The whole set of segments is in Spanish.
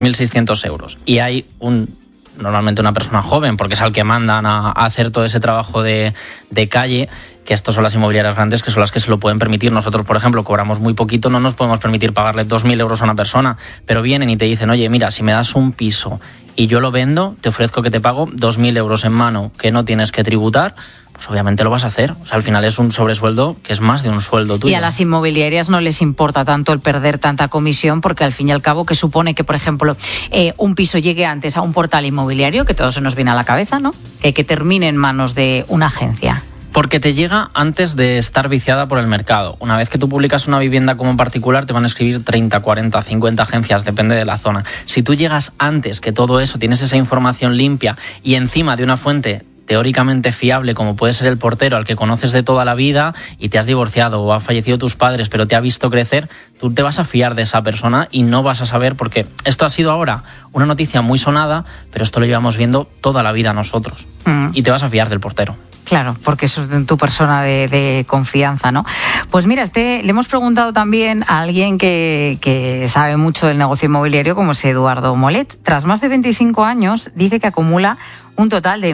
1.600 euros. Y hay normalmente una persona joven, porque es al que mandan a hacer todo ese trabajo de calle, que estos son las inmobiliarias grandes, que son las que se lo pueden permitir. Nosotros, por ejemplo, cobramos muy poquito, no nos podemos permitir pagarle 2.000 euros a una persona, pero vienen y te dicen, oye, mira, si me das un piso y yo lo vendo, te ofrezco que te pago 2.000 euros en mano, que no tienes que tributar, pues obviamente lo vas a hacer. O sea, al final es un sobresueldo que es más de un sueldo tuyo. Y a las inmobiliarias no les importa tanto el perder tanta comisión, porque al fin y al cabo, que supone que, por ejemplo, un piso llegue antes a un portal inmobiliario, que todo se nos viene a la cabeza, ¿no? Que termine en manos de una agencia. Porque te llega antes de estar viciada por el mercado. Una vez que tú publicas una vivienda como particular, te van a escribir 30, 40, 50 agencias, depende de la zona. Si tú llegas antes que todo eso, tienes esa información limpia y encima de una fuente teóricamente fiable, como puede ser el portero al que conoces de toda la vida y te has divorciado o han fallecido tus padres, pero te ha visto crecer, tú te vas a fiar de esa persona y no vas a saber, porque esto ha sido ahora una noticia muy sonada, pero esto lo llevamos viendo toda la vida nosotros. Y te vas a fiar del portero. Claro, porque es tu persona de confianza, ¿no? Pues mira, le hemos preguntado también a alguien que sabe mucho del negocio inmobiliario, como es Eduardo Molet. Tras más de 25 años, dice que acumula un total de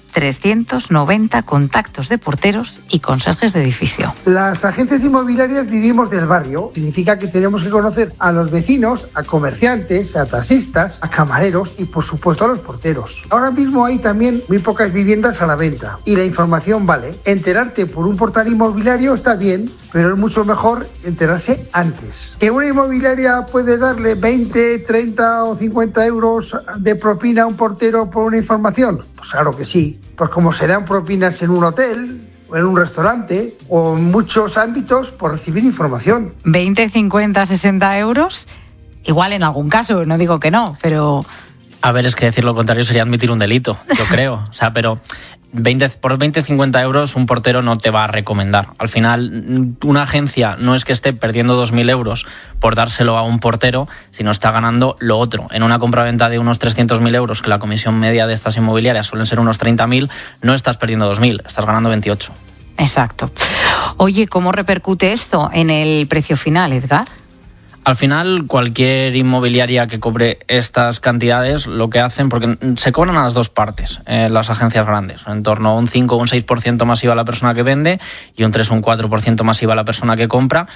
1.390 contactos de porteros y conserjes de edificio. Las agencias inmobiliarias vivimos del barrio. Significa que tenemos que conocer a los vecinos, a comerciantes, a taxistas, a camareros y, por supuesto, a los porteros. Ahora mismo hay también muy pocas viviendas a la venta y la información vale. Enterarte por un portal inmobiliario está bien, pero es mucho mejor enterarse antes. ¿Que una inmobiliaria puede darle 20, 30 o 50 euros de propina a un portero por una información? Pues claro que sí. Pues como se dan propinas en un hotel o en un restaurante o en muchos ámbitos por recibir información. 20, 50, 60 euros, igual en algún caso, no digo que no, pero... A ver, es que decir lo contrario sería admitir un delito, yo creo. O sea, pero por 20, 50 euros un portero no te va a recomendar. Al final, una agencia no es que esté perdiendo 2.000 euros por dárselo a un portero, sino está ganando lo otro. En una compraventa de unos 300.000 euros, que la comisión media de estas inmobiliarias suelen ser unos 30.000, no estás perdiendo 2.000, estás ganando 28. Exacto. Oye, ¿cómo repercute esto en el precio final, Edgar? Al final, cualquier inmobiliaria que cobre estas cantidades, lo que hacen, porque se cobran a las dos partes, las agencias grandes, en torno a un 5 o un 6% más IVA a la persona que vende y un 3 o un 4% más IVA a la persona que compra.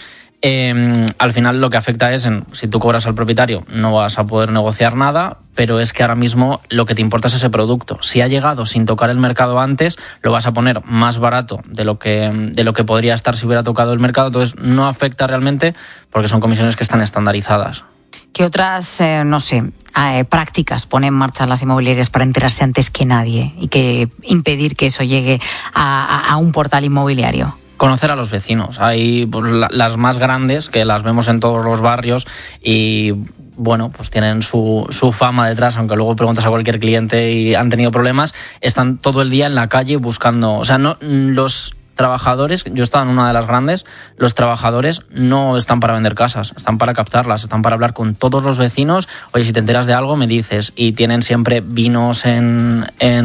Al final lo que afecta es, si tú cobras al propietario no vas a poder negociar nada, pero es que ahora mismo lo que te importa es ese producto. Si ha llegado sin tocar el mercado antes, lo vas a poner más barato de lo que podría estar si hubiera tocado el mercado, entonces no afecta realmente porque son comisiones que están estandarizadas. ¿Qué otras, prácticas ponen en marcha las inmobiliarias para enterarse antes que nadie y que impedir que eso llegue a un portal inmobiliario? Conocer a los vecinos. Hay las más grandes, que las vemos en todos los barrios y bueno, pues tienen su fama detrás, aunque luego preguntas a cualquier cliente y han tenido problemas, están todo el día en la calle buscando, o sea, no los trabajadores, yo estaba en una de las grandes, los trabajadores no están para vender casas, están para captarlas, están para hablar con todos los vecinos. Oye, si te enteras de algo, me dices. Y tienen siempre vinos en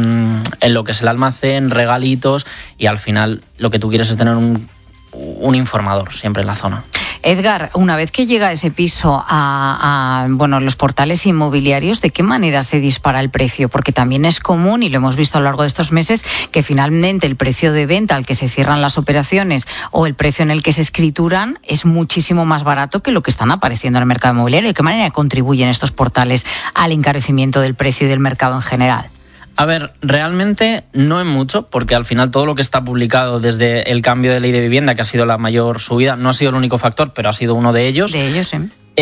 lo que es el almacén, regalitos, y al final lo que tú quieres es tener un informador siempre en la zona. Edgar, una vez que llega ese piso a los portales inmobiliarios, ¿de qué manera se dispara el precio? Porque también es común, y lo hemos visto a lo largo de estos meses, que finalmente el precio de venta al que se cierran las operaciones o el precio en el que se escrituran es muchísimo más barato que lo que están apareciendo en el mercado inmobiliario. ¿De qué manera contribuyen estos portales al encarecimiento del precio y del mercado en general? A ver, realmente no es mucho, porque al final todo lo que está publicado desde el cambio de ley de vivienda, que ha sido la mayor subida, no ha sido el único factor, pero ha sido uno de ellos. De ellos, sí.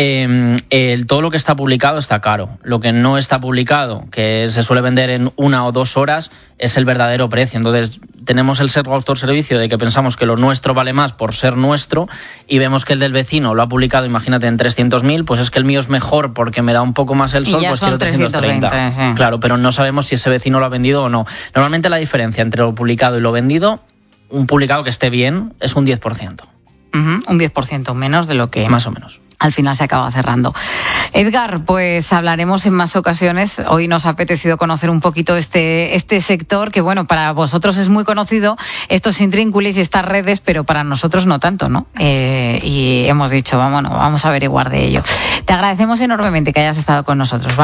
Todo lo que está publicado está caro. Lo que no está publicado, que se suele vender en 1 o 2 horas, es el verdadero precio. Entonces tenemos el sesgo autorservicio de que pensamos que lo nuestro vale más por ser nuestro y vemos que el del vecino lo ha publicado, imagínate, en 300.000, pues es que el mío es mejor porque me da un poco más el sol, pues quiero 330. Sí. Claro, pero no sabemos si ese vecino lo ha vendido o no. Normalmente la diferencia entre lo publicado y lo vendido, un publicado que esté bien, es un 10%. Un 10% menos de lo que... Más o menos. al final se acaba cerrando. Edgar, pues hablaremos en más ocasiones. Hoy nos ha apetecido conocer un poquito este sector, que bueno, para vosotros es muy conocido, estos intrínculos y estas redes, pero para nosotros no tanto, ¿no? Y hemos dicho, vamos a averiguar de ello. Te agradecemos enormemente que hayas estado con nosotros.